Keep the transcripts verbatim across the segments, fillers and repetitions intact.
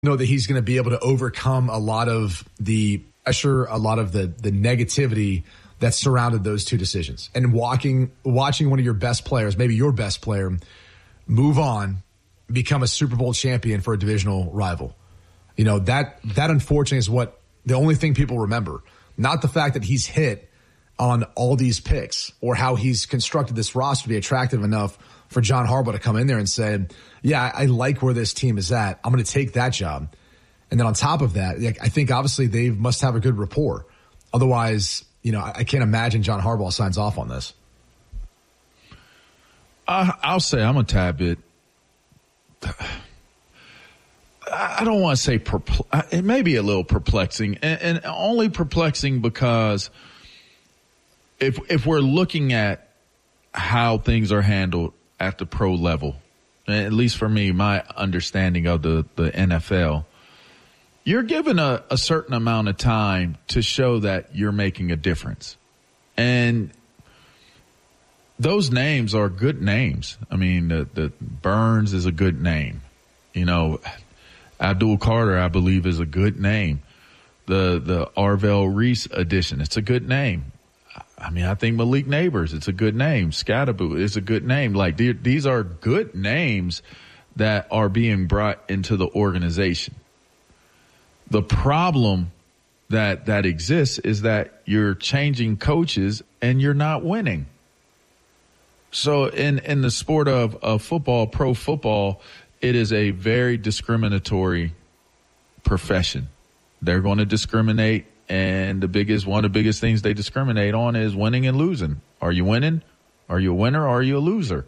know that he's going to be able to overcome a lot of the pressure, a lot of the the negativity that surrounded those two decisions. And walking, watching one of your best players, maybe your best player, move on, become a Super Bowl champion for a divisional rival. You know, that that unfortunately is what the only thing people remember. Not the fact that he's hit on all these picks or how he's constructed this roster to be attractive enough for John Harbaugh to come in there and say, yeah, I, I like where this team is at. I'm going to take that job. And then on top of that, like, I think obviously they must have a good rapport. Otherwise, you know, I, I can't imagine John Harbaugh signs off on this. Uh, I'll say I'm a tad bit. I don't want to say perplex, it may be a little perplexing, and, and only perplexing because if if we're looking at how things are handled at the pro level, at least for me, my understanding of the, the N F L, you're given a, a certain amount of time to show that you're making a difference. And those names are good names. I mean, the, the Burns is a good name. You know, Abdul Carter, I believe, is a good name. The the Arvell Reese addition, it's a good name. I mean, I think Malik Neighbors, it's a good name. Scatterboo is a good name. Like, these are good names that are being brought into the organization. The problem that that exists is that you're changing coaches and you're not winning. So in, in the sport of, of football, pro football, it is a very discriminatory profession. They're going to discriminate, and the biggest one of the biggest things they discriminate on is winning and losing. Are you winning? Are you a winner? Or are you a loser?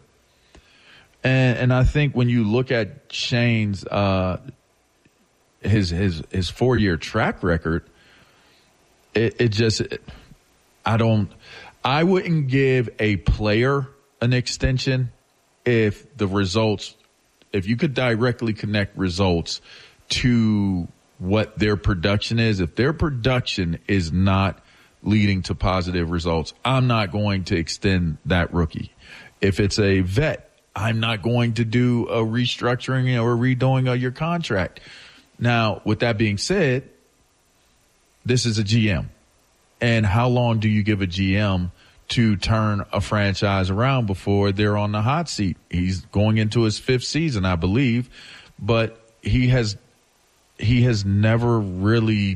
And and I think when you look at Shane's uh, his his his four year track record, it, it just it, I don't I wouldn't give a player an extension if the results. If you could directly connect results to what their production is, if their production is not leading to positive results, I'm not going to extend that rookie. If it's a vet, I'm not going to do a restructuring or redoing of your contract. Now, with that being said, this is a G M. And how long do you give a G M to turn a franchise around before they're on the hot seat? He's going into his fifth season, I believe, but he has he has never really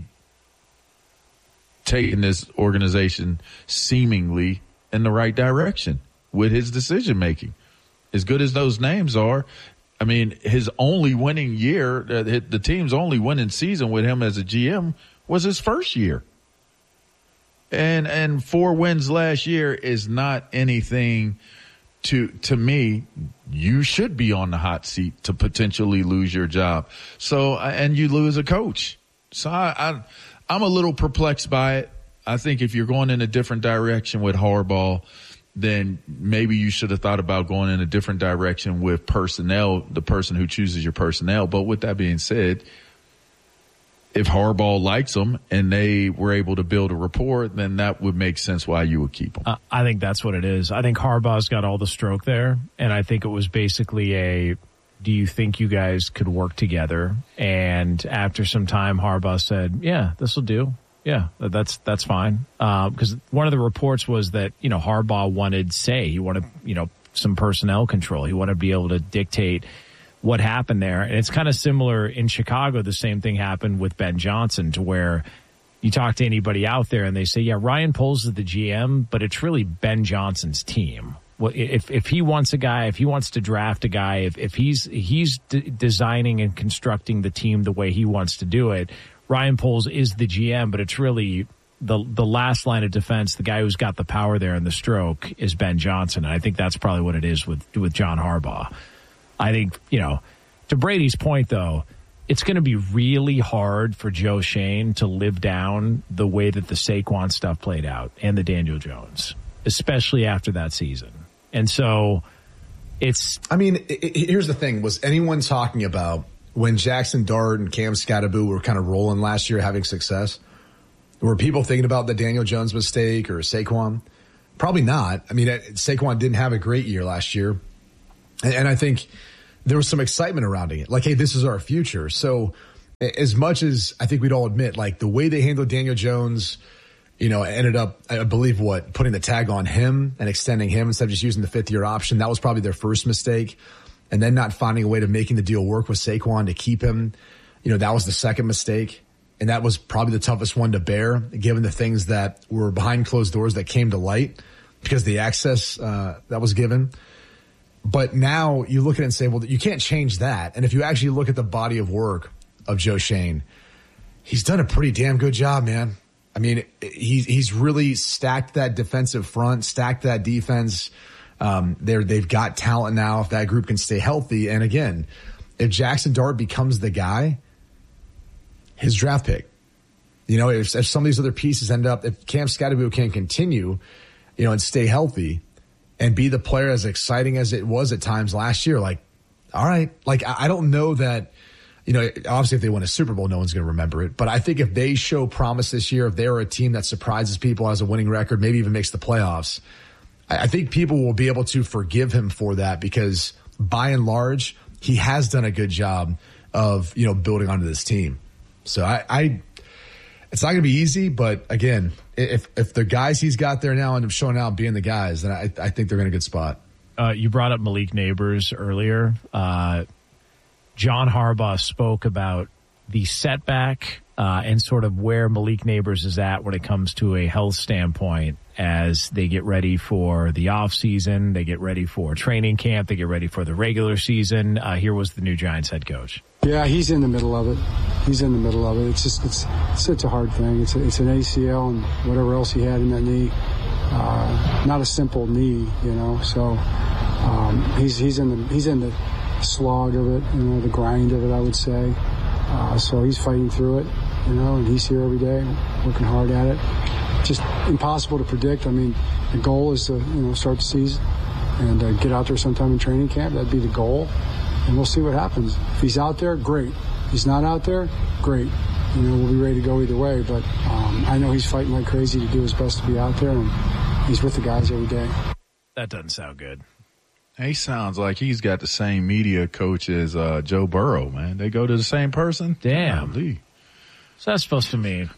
taken this organization seemingly in the right direction with his decision making. As good as those names are, I mean, his only winning year, the team's only winning season with him as a G M was his first year. And and four wins last year is not anything to to me. You should be on the hot seat to potentially lose your job. So and you lose a coach. So I, I I'm a little perplexed by it. I think if you're going in a different direction with Harbaugh, then maybe you should have thought about going in a different direction with personnel, the person who chooses your personnel. But with that being said, if Harbaugh likes them and they were able to build a rapport, then that would make sense why you would keep them. Uh, I think that's what it is. I think Harbaugh's got all the stroke there, and I think it was basically a, do you think you guys could work together? And after some time, Harbaugh said, yeah, this will do. Yeah, that's that's fine. Because uh, one of the reports was that, you know, Harbaugh wanted say, he wanted, you know, some personnel control. He wanted to be able to dictate what happened there. And it's kind of similar in Chicago. The same thing happened with Ben Johnson, to where you talk to anybody out there and they say, yeah, Ryan Poles is the G M, but it's really Ben Johnson's team. Well, if if he wants a guy, if he wants to draft a guy, if, if he's he's d- designing and constructing the team the way he wants to do it, Ryan Poles is the G M, but it's really the the last line of defense, the guy who's got the power there and the stroke is Ben Johnson. And I think that's probably what it is with with John Harbaugh. I think, you know, to Brady's point, though, it's going to be really hard for Joe Schoen to live down the way that the Saquon stuff played out and the Daniel Jones, especially after that season. And so it's... I mean, it, it, here's the thing. Was anyone talking about when Jackson Dart and Cam Scatterboo were kind of rolling last year, having success? Were people thinking about the Daniel Jones mistake or Saquon? Probably not. I mean, Saquon didn't have a great year last year. And I think there was some excitement around it. Like, hey, this is our future. So As much as I think we'd all admit, like the way they handled Daniel Jones, you know, ended up, I believe, what, putting the tag on him and extending him instead of just using the fifth year option. That was probably their first mistake. And then not finding a way to making the deal work with Saquon to keep him. You know, that was the second mistake. And that was probably the toughest one to bear, given the things that were behind closed doors that came to light because of the access uh, that was given. But now you look at it and say, well, you can't change that. And if you actually look at the body of work of Joe Schoen, he's done a pretty damn good job, man. I mean, he's he's really stacked that defensive front, stacked that defense. Um, they're they've got talent now if that group can stay healthy. And again, if Jackson Dart becomes the guy, his draft pick, you know, if, if some of these other pieces end up, if Cam Skattebo can continue, you know, and stay healthy and be the player as exciting as it was at times last year, like, all right, like I, I don't know that. You know, obviously if they win a Super Bowl, no one's going to remember it. But I think if they show promise this year, if they're a team that surprises people, has a winning record, maybe even makes the playoffs, I, I think people will be able to forgive him for that because by and large, he has done a good job of, you know, building onto this team. So I, I it's not going to be easy, but again, if if the guys he's got there now end up showing out being the guys, then I, I think they're in a good spot. Uh, you brought up Malik Neighbors earlier. Uh John Harbaugh spoke about the setback uh, and sort of where Malik Neighbors is at when it comes to a health standpoint as they get ready for the offseason, they get ready for training camp, they get ready for the regular season. Uh, here was the new Giants head coach. Yeah, he's in the middle of it. He's in the middle of it. It's just it's it's such a hard thing. It's a, it's an A C L and whatever else he had in that knee. Uh, not a simple knee, you know. So um, he's he's in the he's in the slog of it, you know, the grind of it, I would say. Uh, so he's fighting through it, you know, and he's here every day, working hard at it. Just impossible to predict. I mean, the goal is to, you know, start the season and uh, get out there sometime in training camp. That'd be the goal, and we'll see what happens. If he's out there, great. If he's not out there, great. You know, we'll be ready to go either way, but um, I know he's fighting like crazy to do his best to be out there, and he's with the guys every day. That doesn't sound good. He sounds like he's got the same media coach as uh, Joe Burrow, man. They go to the same person? Damn. Golly. What's that supposed to mean?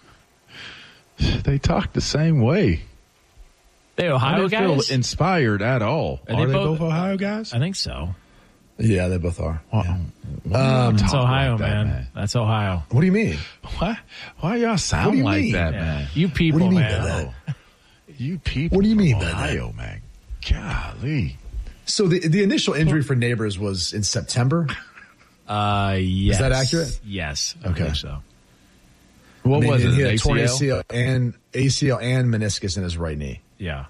They talk the same way. They Ohio I don't guys? feel inspired at all. Are Are, they they, both- both, Ohio guys? I think so. Yeah, they both are. Well, Yeah. why y'all That's talk Ohio, like that, man. man. That's Ohio. What do you mean? Why, why y'all sound What do you like mean? that, Yeah. man? You people, What do you mean man. by that? You people What do you from mean by that? Ohio, man? Golly. So the the initial injury for Neighbors was in September. Uh, yes. that accurate? Yes. I Okay. believe so. What I mean, was it? He An had A a torn C L? A C L and A C L and meniscus in his right knee. Yeah.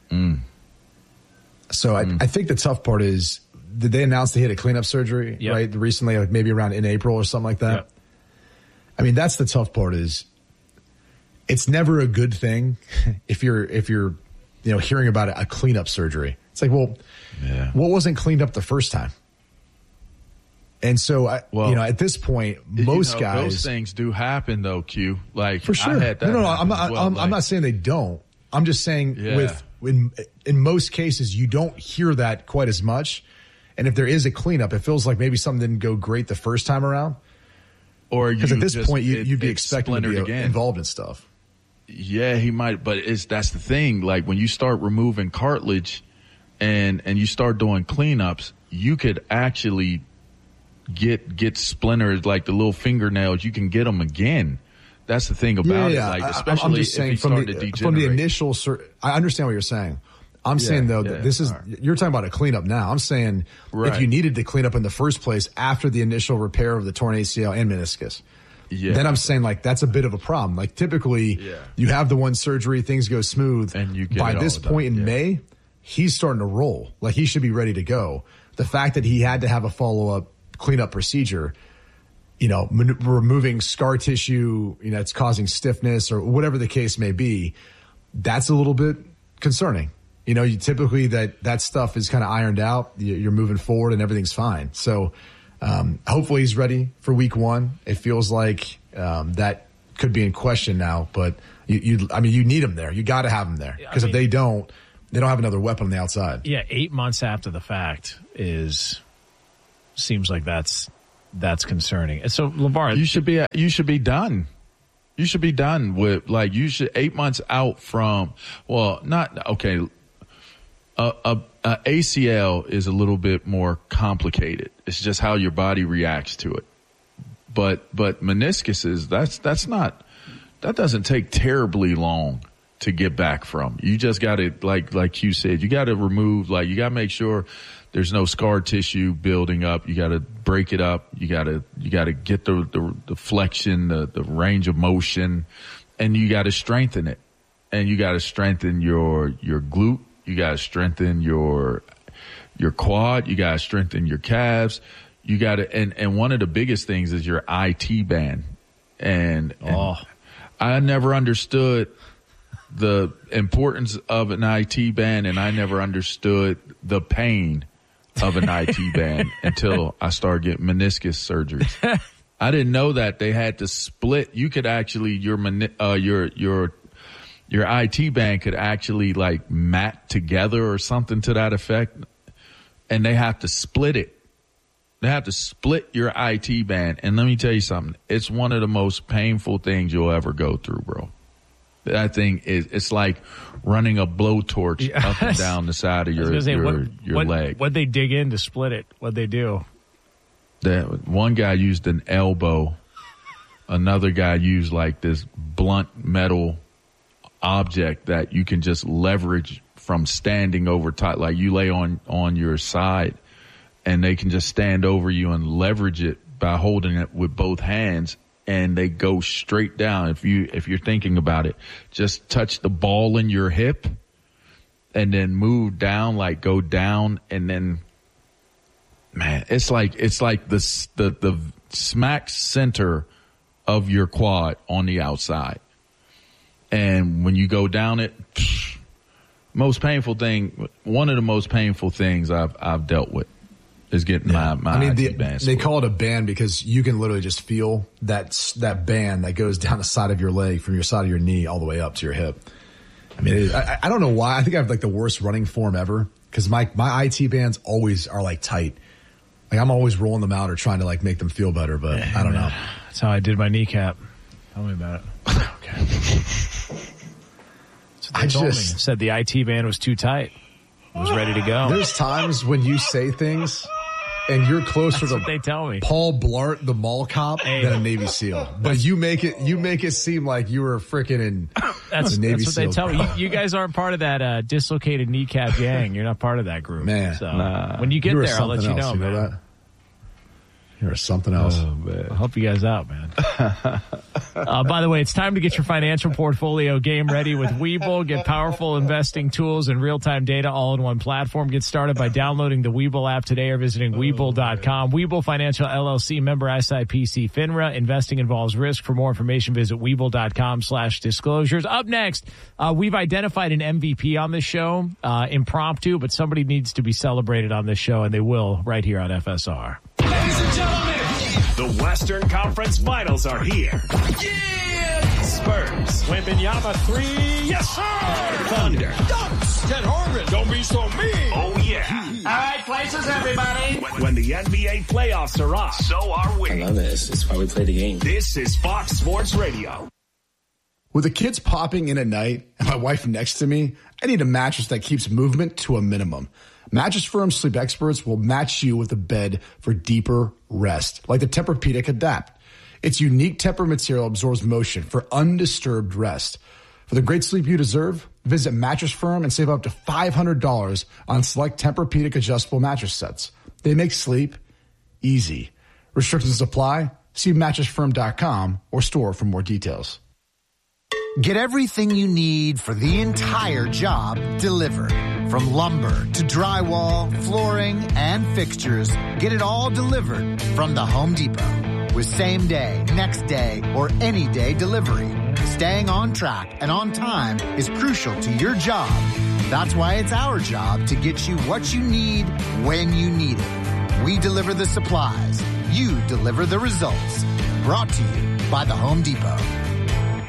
So I, I think the tough part is, did they announce they had a cleanup surgery Yep. right recently, like maybe around in April or something like that? Yep. I mean, that's the tough part is, it's never a good thing if you're if you're you know hearing about a cleanup surgery. It's like, well, Yeah. what wasn't cleaned up the first time? And so, I, Well, you know, at this point, You most know, guys those things do happen, though. Q, like for sure. I had that no, no, no. happen I'm not. as well, I'm, like, I'm not saying they don't. I'm just saying Yeah. with in in most cases you don't hear that quite as much. And if there is a cleanup, it feels like maybe something didn't go great the first time around. or Because at this just- point, you, it- you'd be it expecting to be splintered again. involved in stuff. Yeah, he might, but it's that's the thing. Like when you start removing cartilage, and and you start doing cleanups, you could actually get get splinters like the little fingernails. You can get them again. That's the thing about it. Like I- I'm especially just if saying he from started the, to from degenerate. the initial. Sur- I understand what you're saying. I'm saying though yeah, that this is all right. you're talking about a cleanup now. I'm saying if Right. you needed to clean up in the first place after the initial repair of the torn A C L and meniscus. Yeah. Then I'm saying like that's a bit of a problem. Like typically Yeah. you have the one surgery, things go smooth. And you get by it this all done, point in yeah. May, he's starting to roll. Like he should be ready to go. The fact that he had to have a follow up cleanup procedure, you know, man- removing scar tissue, you know, it's causing stiffness or whatever the case may be, that's a little bit concerning. You know, you typically that that stuff is kind of ironed out. You- You're moving forward and everything's fine. So um, hopefully he's ready for week one. It feels like um, that could be in question now, but you, you I mean, you need him there. You got to have him there because I if mean- they don't, they don't have another weapon on the outside. Yeah, eight months after the fact is seems like that's that's concerning. And so, LeVar, you should be you should be done. You should be done with like you should eight months out from well, not okay. A, a, a A C L is a little bit more complicated. It's just how your body reacts to it. But but meniscuses, that's that's not that doesn't take terribly long to get back from. You just got to like like you said, you got to remove like you got to make sure there's no scar tissue building up. You got to break it up. You got to you got to get the, the the flexion, the the range of motion, and you got to strengthen it. And you got to strengthen your your glute. You got to strengthen your your quad. You got to strengthen your calves. You got to, and, and one of the biggest things is your I T band. And, and oh. I never understood the importance of an I T band, and I never understood the pain of an I T band until I started getting meniscus surgeries. I didn't know that they had to split. You could actually, your, uh, your, your, Your I T band could actually like mat together or something to that effect, and they have to split it. They have to split your I T band. And let me tell you something. It's one of the most painful things you'll ever go through, bro. That thing is, it's like running a blowtorch yes. up and down the side of your, say, your, what, your what, leg. What'd they dig in to split it? What'd they do? That one guy used an elbow. Another guy used like this blunt metal object that you can just leverage from standing over top. Like you lay on, on your side and they can just stand over you and leverage it by holding it with both hands, and they go straight down. If you, if you're thinking about it, just touch the ball in your hip and then move down, like go down. And then, man, it's like, it's like the, the, the smack center of your quad on the outside. And when you go down it, most painful thing, one of the most painful things I've I've dealt with is getting yeah. my, my I mean, I T the, band. They call it a band because you can literally just feel that that band that goes down the side of your leg from your side of your knee all the way up to your hip. I mean, it, I, I don't know why. I think I have like the worst running form ever because my my I T bands always are like tight. Like I'm always rolling them out or trying to like make them feel better, but yeah, I don't man. know. That's how I did my kneecap. Tell me about it. Okay. I just said the I T band was too tight. I was ready to go. There's times when you say things and you're closer That's to what they tell me. Paul Blart, the mall cop, hey. than a Navy SEAL. But you make it you make it seem like you were freaking in that's, the Navy that's what SEAL. They tell me. You, you guys aren't part of that uh, dislocated kneecap gang. You're not part of that group. Man, so nah. when you get you there, I'll let you else, know, you man. Know that? You're something else. Oh, man. I'll help you guys out, man. uh, by the way, it's time to get your financial portfolio game ready with Webull. Get powerful investing tools and real-time data all in one platform. Get started by downloading the Webull app today or visiting oh, Webull dot com. Webull Financial L L C, member S I P C FINRA. Investing involves risk. For more information, visit Webull dot com slash disclosures. Up next, uh, we've identified an M V P on this show, uh, impromptu, but somebody needs to be celebrated on this show, and they will right here on F S R. Ladies and gentlemen, the Western Conference Finals are here. Yeah! Spurs. Wembanyama three. Yes, sir! Thunder. Dunks. Ted Harmon. Don't be so mean. Oh, yeah. All right, places, everybody. When, when the N B A playoffs are on, so are we. I love this. It's why we play the game. This is Fox Sports Radio. With the kids popping in at night and my wife next to me, I need a mattress that keeps movement to a minimum. Mattress Firm Sleep Experts will match you with a bed for deeper rest, like the Tempur-Pedic Adapt. Its unique Tempur material absorbs motion for undisturbed rest. For the great sleep you deserve, visit Mattress Firm and save up to five hundred dollars on select Tempur-Pedic adjustable mattress sets. They make sleep easy. Restrictions apply. See mattress firm dot com or store for more details. Get everything you need for the entire job delivered. From lumber to drywall, flooring, and fixtures, get it all delivered from the Home Depot. With same day, next day, or any day delivery, staying on track and on time is crucial to your job. That's why it's our job to get you what you need when you need it. We deliver the supplies. You deliver the results. Brought to you by the Home Depot.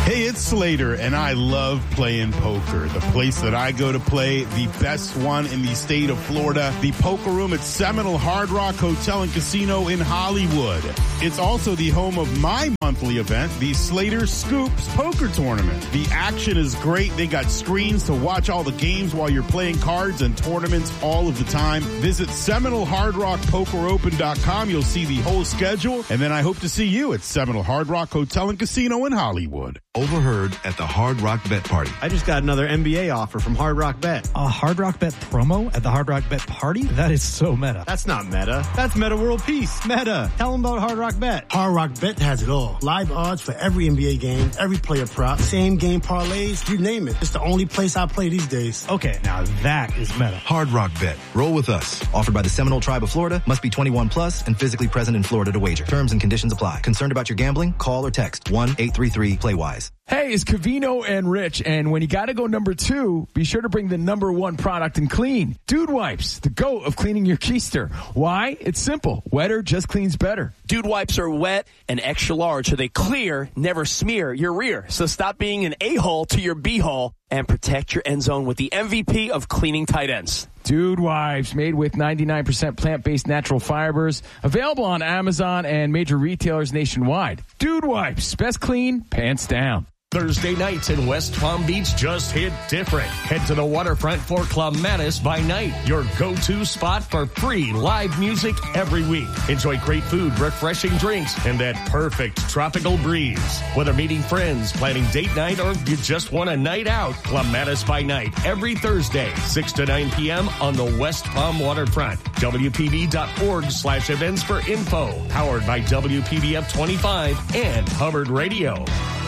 Hey, it's Slater, and I love playing poker. The place that I go to play, the best one in the state of Florida, the Poker Room at Seminole Hard Rock Hotel and Casino in Hollywood. It's also the home of my monthly event, the Slater Scoops Poker Tournament. The action is great. They got screens to watch all the games while you're playing cards and tournaments all of the time. Visit Seminole Hard Rock Poker Open dot com. You'll see the whole schedule, and then I hope to see you at Seminole Hard Rock Hotel and Casino in Hollywood. Overheard at the Hard Rock Bet Party. I just got another N B A offer from Hard Rock Bet. A Hard Rock Bet promo at the Hard Rock Bet Party? That is so meta. That's not meta. That's Meta World Peace. Meta. Tell them about Hard Rock Bet. Hard Rock Bet has it all. Live odds for every N B A game, every player prop, same game parlays, you name it. It's the only place I play these days. Okay, now that is meta. Hard Rock Bet. Roll with us. Offered by the Seminole Tribe of Florida. Must be twenty-one plus and physically present in Florida to wager. Terms and conditions apply. Concerned about your gambling? Call or text one eight three three play wise. Hey, it's Covino and Rich, and when you gotta go number two, be sure to bring the number one product in clean. Dude Wipes, the GOAT of cleaning your keister. Why? It's simple. Wetter just cleans better. Dude Wipes are wet and extra large, so they clear, never smear your rear. So stop being an a-hole to your b-hole and protect your end zone with the M V P of cleaning tight ends. Dude Wipes, made with ninety-nine percent plant-based natural fibers. Available on Amazon and major retailers nationwide. Dude Wipes, best clean, pants down. Thursday nights in West Palm Beach just hit different. Head to the waterfront for Clematis by Night, your go-to spot for free live music every week. Enjoy great food, refreshing drinks, and that perfect tropical breeze. Whether meeting friends, planning date night, or you just want a night out, Clematis by Night every Thursday, six to nine p.m. on the West Palm waterfront. W P B dot org slash events for info. Powered by W P B F twenty-five and Hubbard Radio.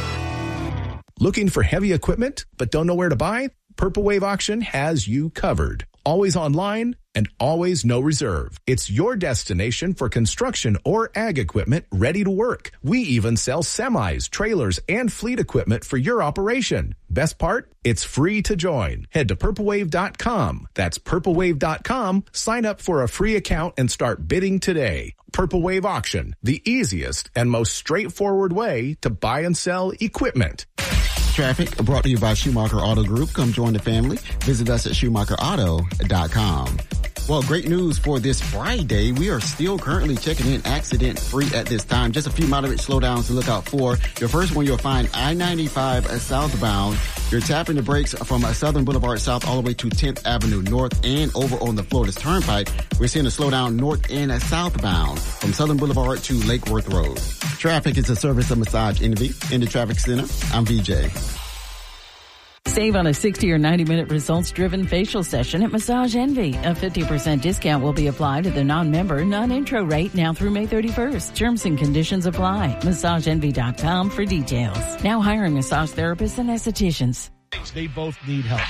Looking for heavy equipment but don't know where to buy? Purple Wave Auction has you covered. Always online and always no reserve. It's your destination for construction or ag equipment ready to work. We even sell semis, trailers, and fleet equipment for your operation. Best part? It's free to join. Head to purple wave dot com. That's purple wave dot com. Sign up for a free account and start bidding today. Purple Wave Auction, the easiest and most straightforward way to buy and sell equipment. Traffic brought to you by Schumacher Auto Group. Come join the family. Visit us at schumacher auto dot com. Well, great news for this Friday. We are still currently checking in accident-free at this time. Just a few moderate slowdowns to look out for. Your first one, you'll find I ninety-five southbound. You're tapping the brakes from Southern Boulevard South all the way to tenth Avenue North and over on the Florida's Turnpike. We're seeing a slowdown north and southbound from Southern Boulevard to Lake Worth Road. Traffic is a service of Massage Envy. In the traffic center, I'm V J. Save on a sixty or ninety minute results driven facial session at Massage Envy. A fifty percent discount will be applied to the non-member, non-intro rate now through May thirty-first. Terms and conditions apply. massage envy dot com for details. Now hiring massage therapists and estheticians. They both need help.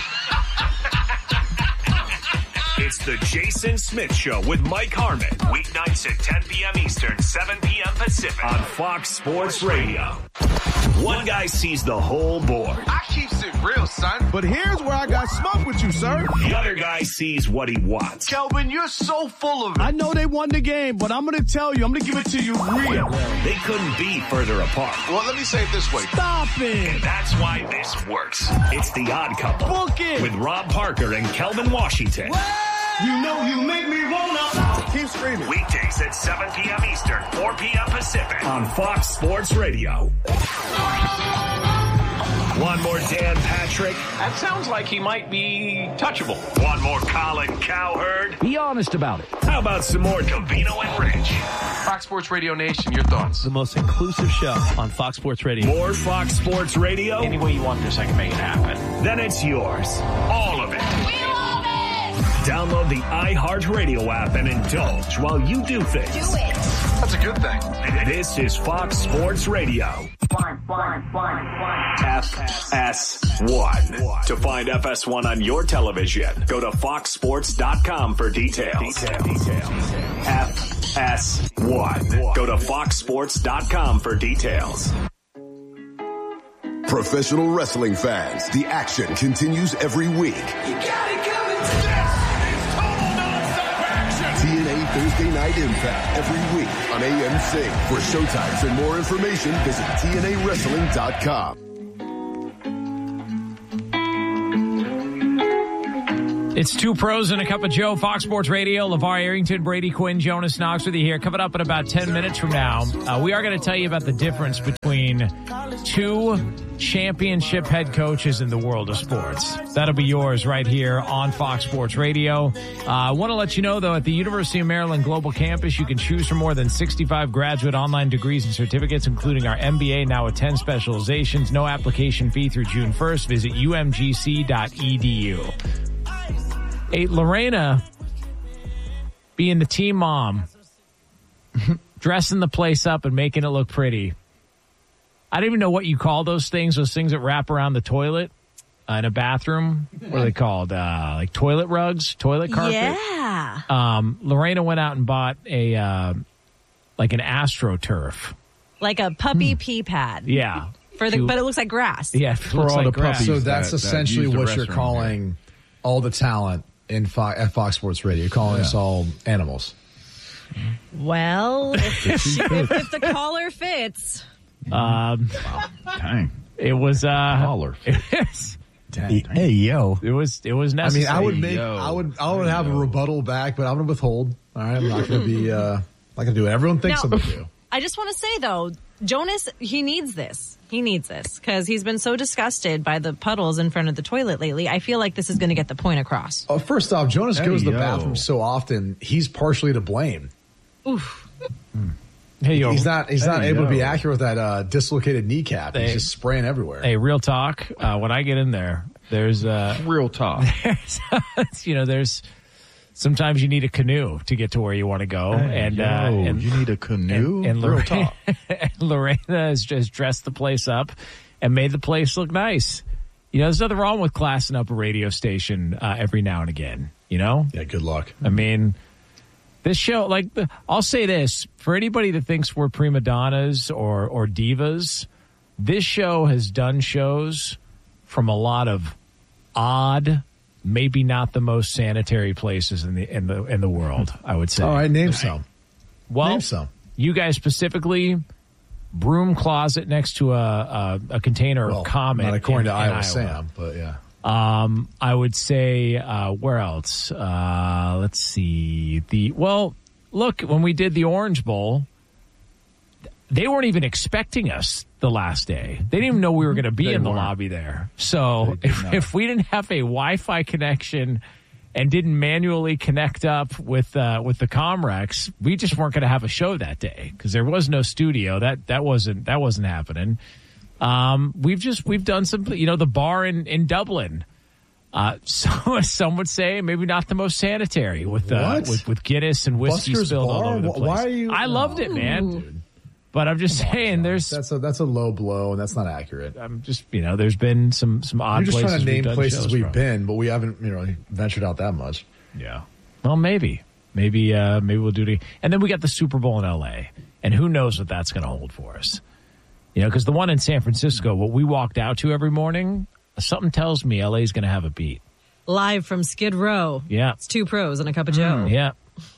It's the Jason Smith Show with Mike Harmon. Weeknights at ten p.m. Eastern, seven p.m. Pacific on Fox Sports Radio. One guy sees the whole board. I keeps it real, son. But here's where I got smoke with you, sir. The other guy sees what he wants. Kelvin, you're so full of it. I know they won the game, but I'm going to tell you, I'm going to give it to you real. They couldn't be further apart. Well, let me say it this way. Stop it. And that's why this works. It's The Odd Couple. Book it. With Rob Parker and Kelvin Washington. What? You know you make me wanna. Keep screaming. Weekdays at seven p.m. Eastern, four p.m. Pacific on Fox Sports Radio. One more Dan Patrick. That sounds like he might be touchable. One more Colin Cowherd. Be honest about it. How about some more Covino and Rich? Fox Sports Radio Nation, your thoughts? The most inclusive show on Fox Sports Radio. More Fox Sports Radio? Any way you want this, I can make it happen. Then it's yours. All of it. We love it! Download the iHeartRadio app and indulge while you do things. Do it. That's a good thing. This is Fox Sports Radio. Fine, fine, fine, fine. F S one. To find F S one on your television, go to fox sports dot com for details. Detail. Detail. F S one. Go to fox sports dot com for details. Professional wrestling fans, the action continues every week. You got it coming to total non-stop action. T N A Thursday Night Impact every week on A M C. For showtimes and more information, visit T N A wrestling dot com. It's Two Pros and a Cup of Joe, Fox Sports Radio. LeVar Arrington, Brady Quinn, Jonas Knox with you here. Coming up in about ten minutes from now, uh, we are going to tell you about the difference between two championship head coaches in the world of sports. That'll be yours right here on Fox Sports Radio. Uh, I want to let you know, though, at the University of Maryland Global Campus, you can choose from more than sixty-five graduate online degrees and certificates, including our M B A, now with ten specializations. No application fee through June first. Visit U M G C dot E D U. Hey, Lorena, being the team mom, dressing the place up and making it look pretty. I don't even know what you call those things, those things that wrap around the toilet uh, in a bathroom. What are they called? Uh, like toilet rugs, toilet carpet? Yeah. Um, Lorena went out and bought a, uh, like an AstroTurf. Like a puppy pee pad. Yeah. For the, to, but it looks like grass. Yeah, it looks like grass. So that's that- that essentially use the what you're restroom, calling all the talent in Fo- at Fox Sports Radio. You're calling Yeah. us all animals. Well, if, if, if the collar fits. Um, Dang. It was, uh, Collar. Dang. Hey, yo. It was, it was I necessary. mean, I would make, Yo. I would, I would have a rebuttal back, but I'm going to withhold. All right, I'm not going to be, uh, not going to do it. Everyone thinks Now- I'm going to do. I just want to say, though, Jonas, he needs this. He needs this because he's been so disgusted by the puddles in front of the toilet lately. I feel like this is going to get the point across. Oh, first off, Jonas Hey, goes to the yo. bathroom so often, he's partially to blame. Oof. Hey, yo. He's not, he's not Hey, able to be yo. accurate with that uh, dislocated kneecap. Hey. He's just spraying everywhere. Hey, real talk. Uh, when I get in there, there's, uh, Real talk. there's, you know, there's, sometimes you need a canoe to get to where you want to go. Hey, and, yo, uh, and you need a canoe? And, and Real Lorena, talk. and Lorena has just dressed the place up and made the place look nice. You know, there's nothing wrong with classing up a radio station uh, every now and again, you know? Yeah, good luck. I mean, this show, like, I'll say this, for anybody that thinks we're prima donnas or, or divas, this show has done shows from a lot of odd, maybe not the most sanitary places in the in the in the world, I would say. All right, name some. Well, Name some. you guys specifically, broom closet next to a a, a container Well, of Comet. not according in, to in Iowa, Iowa. Sam, but yeah. Um, I would say, uh, where else? Uh, let's see. The, well, look, when we did the Orange Bowl, they weren't even expecting us the last day. They didn't even know we were going to be They in the weren't. lobby there. So They did if, not. if we didn't have a Wi-Fi connection and didn't manually connect up with, uh, with the Comrex, we just weren't going to have a show that day because there was no studio. That, that wasn't, that wasn't happening. Um, we've just, we've done some, you know, the bar in, in Dublin. Uh, so some would say maybe not the most sanitary with, uh, What? with, with Guinness and whiskey Buster's spilled all Bar? over the Wh- place. why are you- I loved it, man. Dude. But I'm just saying there's, That's a that's a low blow, and that's not accurate. I'm just, you know, there's been some, some odd You're just places trying to we've name done places shows we've from. been, but we haven't, you know, ventured out that much. Yeah. Well, maybe, maybe, uh, maybe we'll do it. And then we got the Super Bowl in L A, and who knows what that's going to hold for us. You know, because the one in San Francisco, what we walked out to every morning, something tells me L A is going to have a beat. Live from Skid Row. Yeah. It's Two Pros and a Cup of Joe. Yeah.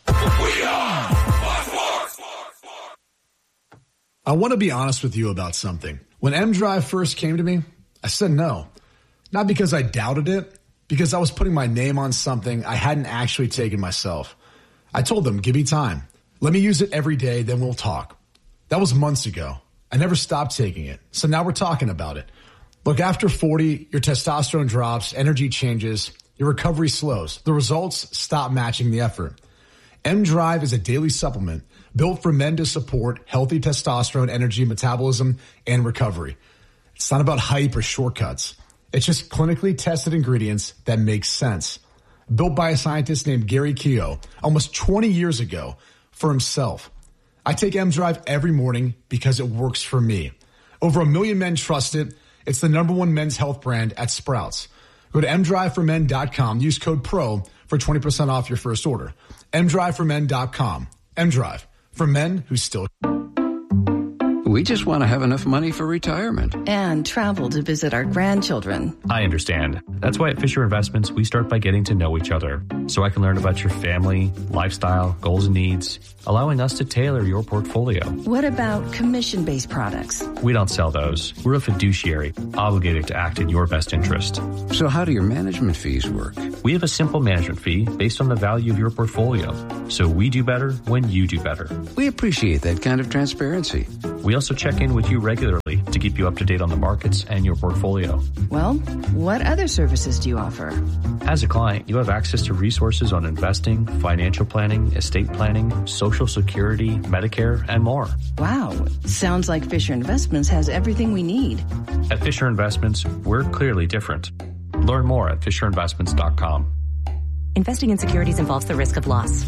I want to be honest with you about something. When M-Drive first came to me, I said no. Not because I doubted it, because I was putting my name on something I hadn't actually taken myself. I told them, give me time. Let me use it every day, then we'll talk. That was months ago. I never stopped taking it. So now we're talking about it. Look, after forty, your testosterone drops, energy changes, your recovery slows. The results stop matching the effort. M-Drive is a daily supplement built for men to support healthy testosterone, energy, metabolism, and recovery. It's not about hype or shortcuts. It's just clinically tested ingredients that make sense. Built by a scientist named Gary Keogh almost twenty years ago for himself. I take M-Drive every morning because it works for me. Over a million men trust it. It's the number one men's health brand at Sprouts. Go to m drive for men dot com. Use code PRO for twenty percent off your first order. m drive for men dot com. M-Drive, for men who still... We just want to have enough money for retirement. And travel to visit our grandchildren. I understand. That's why at Fisher Investments, we start by getting to know each other. so I can learn about your family, lifestyle, goals, and needs, allowing us to tailor your portfolio. What about commission-based products? We don't sell those. We're a fiduciary, obligated to act in your best interest. So how do your management fees work? We have a simple management fee based on the value of your portfolio. So we do better when you do better. We appreciate that kind of transparency. We also check in with you regularly to keep you up to date on the markets and your portfolio. Well, what other services do you offer? As a client, you have access to resources on investing, financial planning, estate planning, Social Security, Medicare, and more. Wow. Sounds like Fisher Investments has everything we need. At Fisher Investments, we're clearly different. Learn more at fisher investments dot com. Investing in securities involves the risk of loss.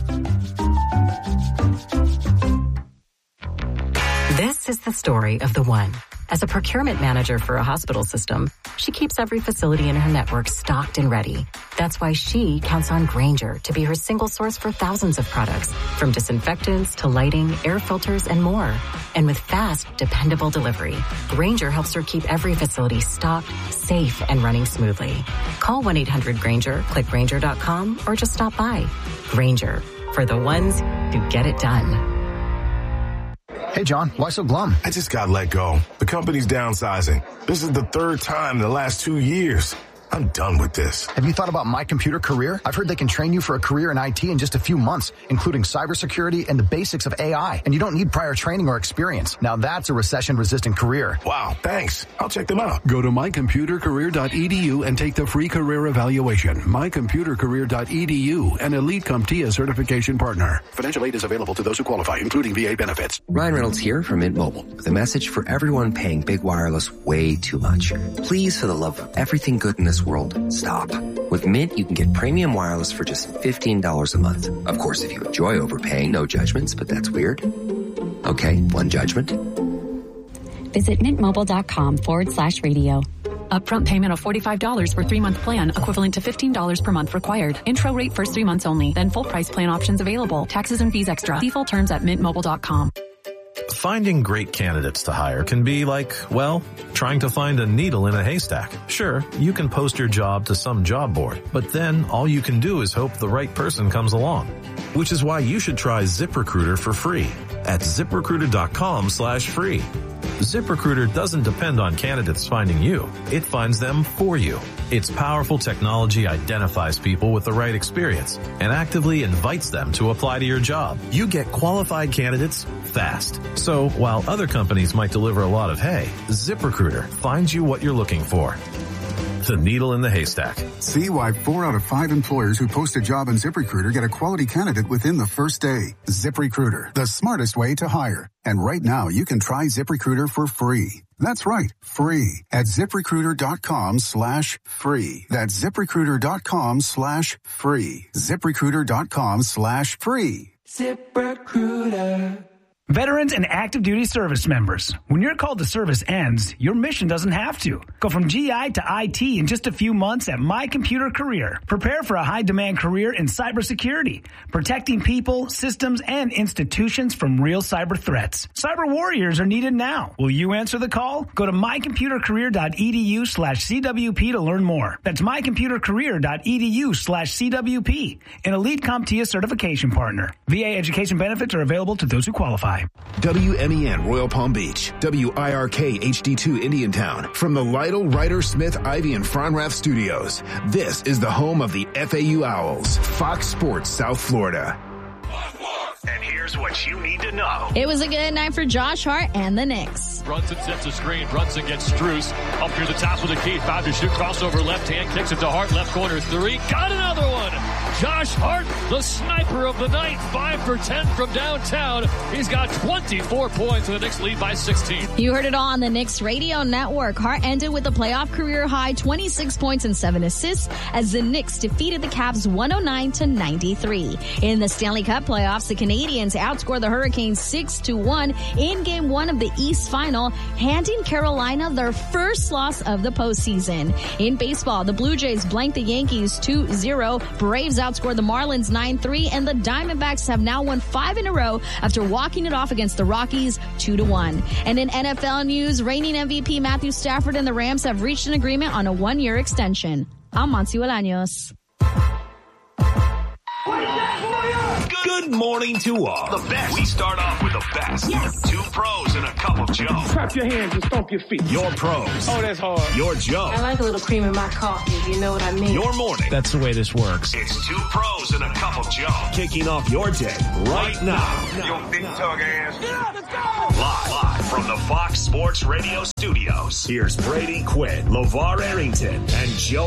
This is the story of the one. As a procurement manager for a hospital system, she keeps every facility in her network stocked and ready. That's why she counts on Grainger to be her single source for thousands of products, from disinfectants to lighting, air filters, and more. And with fast, dependable delivery, Grainger helps her keep every facility stocked, safe, and running smoothly. Call one eight hundred Grainger, click Grainger dot com, or just stop by. Grainger, for the ones who get it done. Hey, John, why so glum? I just got let go. The company's downsizing. This is the third time in the last two years. I'm done with this. Have you thought about My Computer Career? I've heard they can train you for a career in I T in just a few months, including cybersecurity and the basics of A I. And you don't need prior training or experience. Now that's a recession-resistant career. Wow, thanks. I'll check them out. Go to my computer career dot e d u and take the free career evaluation. my computer career dot e d u, an Elite CompTIA certification partner. Financial aid is available to those who qualify, including V A benefits. Ryan Reynolds here from Mint Mobile with a message for everyone paying big wireless way too much. Please, for the love of everything good in this world, stop. With Mint, you can get premium wireless for just fifteen dollars a month. Of course, if you enjoy overpaying, no judgments, but that's weird. Okay, one judgment. Visit mintmobile.com forward slash radio. Upfront payment of forty-five dollars for three-month plan, equivalent to fifteen dollars per month required. Intro rate first three months only, then full price plan options available. Taxes and fees extra. See full terms at mint mobile dot com. Finding great candidates to hire can be like, well, trying to find a needle in a haystack. Sure, you can post your job to some job board, but then all you can do is hope the right person comes along. Which is why you should try ZipRecruiter for free at ziprecruiter.com slash free. ZipRecruiter doesn't depend on candidates finding you. It finds them for you. Its powerful technology identifies people with the right experience and actively invites them to apply to your job. You get qualified candidates fast. So while other companies might deliver a lot of hay, ZipRecruiter finds you what you're looking for. The needle in the haystack. See why four out of five employers who post a job on ZipRecruiter get a quality candidate within the first day. ZipRecruiter, the smartest way to hire. And right now, you can try ZipRecruiter for free. That's right, free at ZipRecruiter.com slash free. That's ZipRecruiter.com slash free. ZipRecruiter.com slash free. ZipRecruiter. Veterans and active duty service members, when your call to service ends, your mission doesn't have to. Go from G I to I T in just a few months at My Computer Career. Prepare for a high-demand career in cybersecurity, protecting people, systems, and institutions from real cyber threats. Cyber warriors are needed now. Will you answer the call? Go to mycomputercareer.edu slash CWP to learn more. That's mycomputercareer.edu slash CWP, an Elite CompTIA certification partner. V A education benefits are available to those who qualify. W M E N Royal Palm Beach, W I R K H D two Indiantown. From the Lytle, Ryder, Smith, Ivy, and Fronrath studios, this is the home of the F A U Owls, Fox Sports South Florida. And here's what you need to know. It was a good night for Josh Hart and the Knicks. Brunson sets a screen. Brunson gets Strus up near the top of the key. Five to shoot. Crossover left hand. Kicks it to Hart. Left corner three. Got another one. Josh Hart, the sniper of the night. Five for ten from downtown. He's got twenty-four points. And the Knicks lead by sixteen. You heard it all on the Knicks radio network. Hart ended with a playoff career high twenty-six points and seven assists as the Knicks defeated the Cavs one oh nine to ninety-three. In the Stanley Cup playoffs, the Canadians outscored the Hurricanes six to one in game one of the East Final, handing Carolina their first loss of the postseason. In baseball, the Blue Jays blanked the Yankees two zero. Braves outscored the Marlins nine three, and the Diamondbacks have now won five in a row after walking it off against the Rockies two to one. And in N F L news, reigning M V P Matthew Stafford and the Rams have reached an agreement on a one-year extension. I'm Monty Bolaños. Good morning to all. The best. We start off with the best. Yes. Two pros and a cup of Joe. Clap your hands and stomp your feet. Your pros. Oh, that's hard. Your Joe. I like a little cream in my coffee, you know what I mean. Your morning. That's the way this works. It's two pros and a cup of Joe. Kicking off your day right now. Your big tug ass. Yeah, let's go. Live, live from the Fox Sports Radio studios. Here's Brady Quinn, LeVar Arrington, and Joe